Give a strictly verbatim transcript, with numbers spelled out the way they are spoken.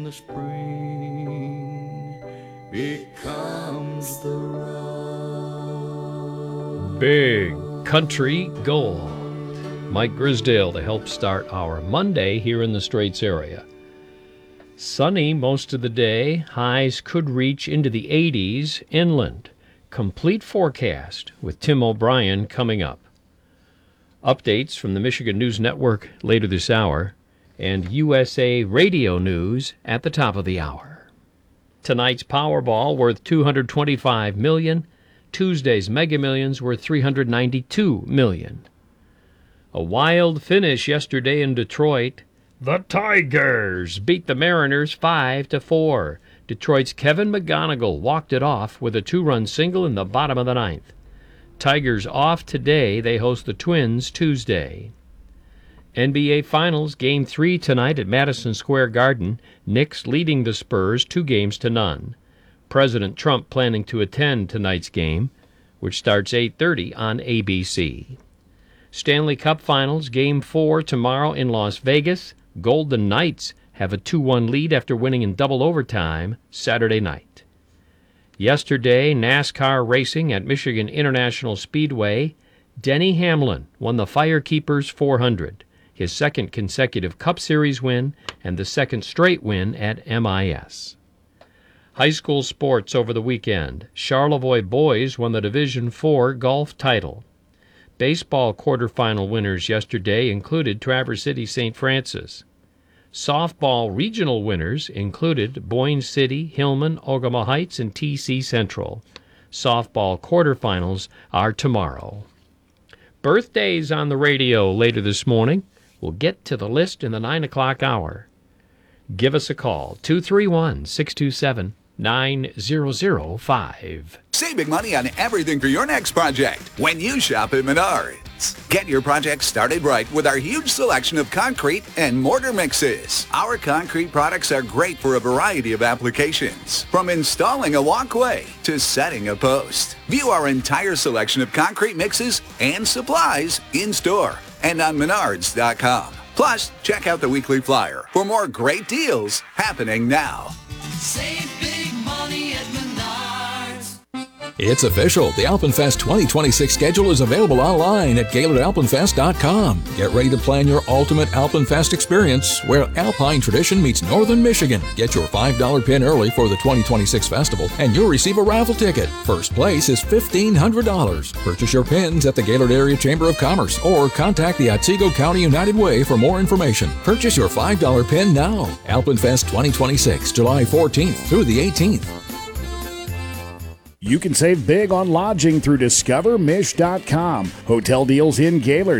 The spring becomes the rose. Big Country Gold. Mike Grisdale to help start our Monday here in the Straits area. Sunny most of the day. Highs could reach into the eighties inland. Complete forecast with Tim O'Brien coming up. Updates from the Michigan News Network later this hour, and U S A Radio News at the top of the hour. Tonight's Powerball worth two hundred twenty-five million dollars. Tuesday's Mega Millions worth three hundred ninety-two million dollars. A wild finish yesterday in Detroit. The Tigers beat the Mariners five to four. Detroit's Kevin McGonigal walked it off with a two-run single in the bottom of the ninth. Tigers off today. They host the Twins Tuesday. N B A Finals, Game three tonight at Madison Square Garden. Knicks leading the Spurs two games to none. President Trump planning to attend tonight's game, which starts eight thirty on A B C. Stanley Cup Finals, Game four tomorrow in Las Vegas. Golden Knights have a two one lead after winning in double overtime Saturday night. Yesterday, NASCAR racing at Michigan International Speedway. Denny Hamlin won the Firekeepers four hundred, his second consecutive Cup Series win and the second straight win at M I S. High school sports over the weekend. Charlevoix boys won the Division four golf title. Baseball quarterfinal winners yesterday included Traverse City Saint Francis. Softball regional winners included Boyne City, Hillman, Ogama Heights, and T C Central. Softball quarterfinals are tomorrow. Birthdays on the radio later this morning. We'll get to the list in the nine o'clock hour. Give us a call, two three one, six two seven, nine zero zero five. Save big money on everything for your next project when you shop at Menards. Get your project started right with our huge selection of concrete and mortar mixes. Our concrete products are great for a variety of applications, from installing a walkway to setting a post. View our entire selection of concrete mixes and supplies in-store and on menards dot com. Plus, check out the weekly flyer for more great deals happening now. Save big money at Menards. It's official. The Alpenfest twenty twenty-six schedule is available online at Gaylord Alpenfest dot com. Get ready to plan your ultimate Alpenfest experience, where Alpine tradition meets Northern Michigan. Get your five dollar pin early for the twenty twenty-six festival, and you'll receive a raffle ticket. First place is fifteen hundred dollars. Purchase your pins at the Gaylord Area Chamber of Commerce or contact the Otsego County United Way for more information. Purchase your five dollar pin now. Alpenfest twenty twenty-six, July fourteenth through the eighteenth. You can save big on lodging through discover mish dot com. Hotel deals in Gaylord